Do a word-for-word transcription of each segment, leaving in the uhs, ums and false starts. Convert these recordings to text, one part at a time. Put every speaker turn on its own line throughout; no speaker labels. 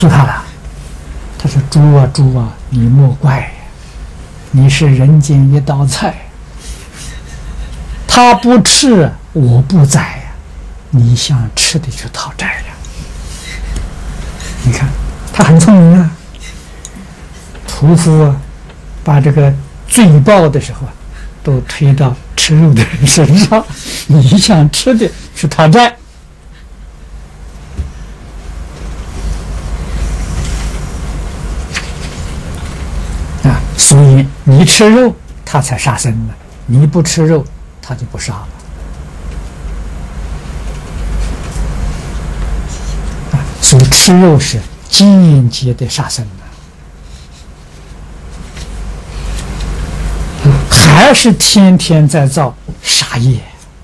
住他了。他说：“猪啊猪啊，你莫怪呀，你是人间一道菜。他不吃，我不宰呀，你想吃的去讨债了。”你看他很聪明啊。屠夫啊，把这个罪报的时候啊，都推到吃肉的人身上。你想吃的去讨债啊，所以你吃肉，他才杀生呢；你不吃肉，他就不杀了。啊，所以吃肉是间接的杀生。还是天天在造杀业、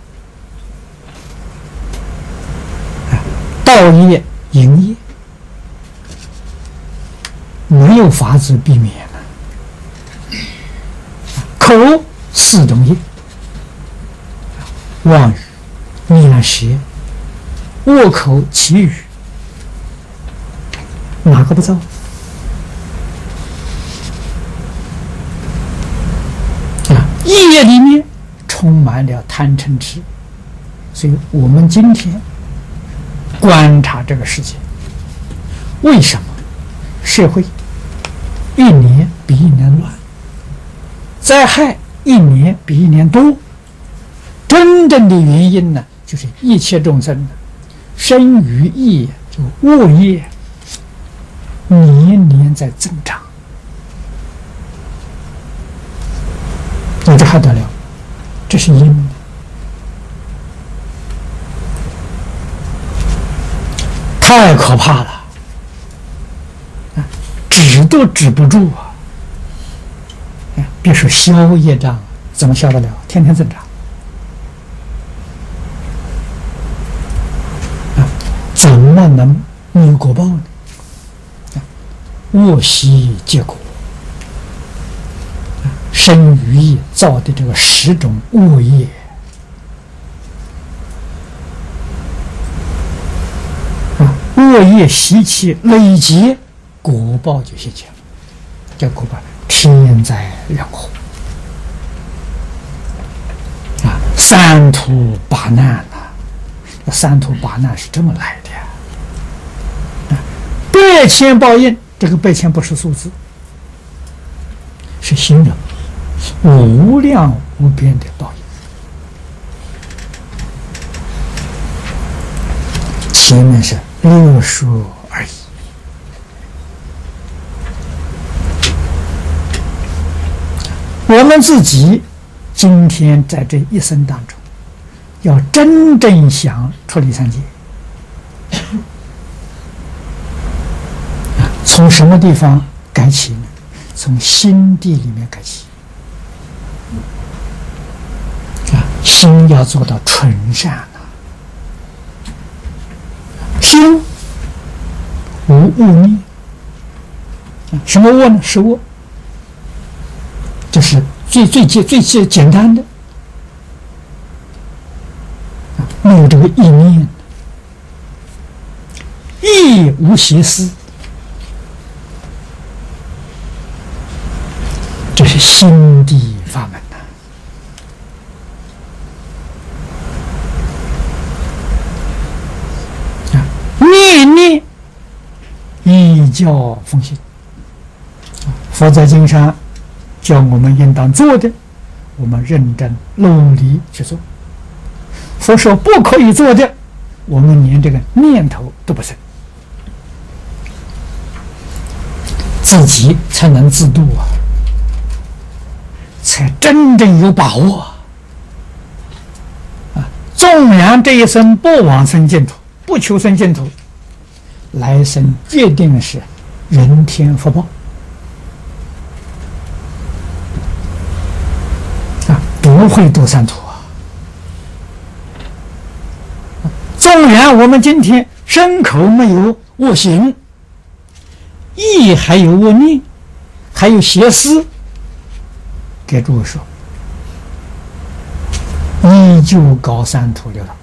盗业、淫业，没有法子避免了。口四种业：妄语、念舌、恶口、绮语，哪个不造？业里面充满了贪嗔痴，所以我们今天观察这个世界，为什么社会一年比一年乱，灾害一年比一年多？真正的原因呢，就是一切众生呢，生于业，就恶业，年年在增长。那这还得了？这是因，太可怕了，啊，止都止不住啊！别说消业障，怎么消得了？天天增长，啊，怎么能没有果报呢？啊，恶习结果。生于业造的这个十种恶业，啊，恶业习气累积，果报就现前了。这果报天灾人祸啊，三途八难啊！三途八难是这么来的呀！啊，百千报应，这个百千不是数字，是形容。无量无边的报应，前面是略说而已。我们自己今天在这一生当中，要真正想出离三界，从什么地方改起呢？从心地里面改起。心要做到纯善啊，心无恶念，什么恶呢？是恶，就是最最简最最简单的，没有这个意念，亦无邪思，这是心地法门。念念依教奉行，佛在经上叫我们应当做的，我们认真努力去做；佛说不可以做的，我们连这个念头都不生，自己才能自度啊，才真正有把握啊！纵然这一生不往生净土，不求生净土，来生决定是人天福报啊，不会堕三途啊！纵然我们今天身口没有恶行，意还有恶念，还有邪思，给诸位说，依旧高三途六道。